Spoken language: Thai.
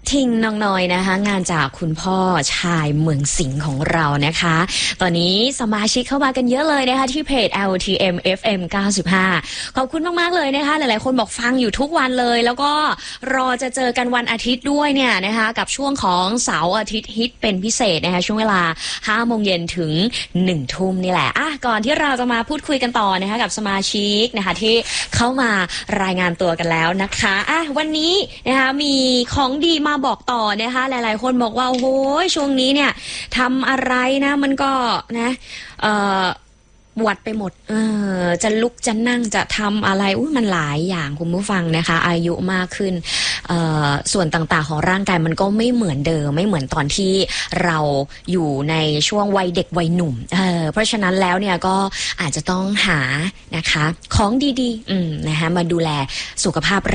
ทิงน้องน้อยนะคะงานจากคุณพ่อชายเมืองสิงห์ของเรานะคะตอนนี้สมาชิกเข้ามากันเยอะเลยนะคะที่เพจ LTM FM 95ขอบคุณมากๆเลยนะคะหลายๆคนบอกฟังอยู่ทุกวันเลยแล้วก็รอจะเจอกันวันอาทิตย์ด้วยเนี่ยนะคะกับช่วงของเสาร์อาทิตย์ฮิตเป็นพิเศษนะคะช่วงเวลา 5 โมงเย็นถึง 1 ทุ่มนี่แหละก่อนที่เราจะมาพูดคุยกันต่อนะคะกับสมาชิกนะคะที่เข้ามารายงานตัวกันแล้วนะคะวันนี้นะคะมีของดีมาบอกต่อนะคะหลายๆคนบอกว่าโอ้โหช่วงนี้เนี่ยทำอะไรนะมันก็นะหวัดไปหมดจะลุกจะนั่งจะทำอะไรมันหลายอย่างคุณผู้ฟังนะคะอายุมากขึ้นส่วนต่างๆของร่างกายมันก็ไม่เหมือนเดิมไม่เหมือนตอนที่เราอยู่ในช่วงวัยเด็กวัยหนุ่มเพราะฉะนั้นแล้วเนี่ยก็อาจจะต้องหานะคะของดีๆนะคะมาดูแลสุขภาพ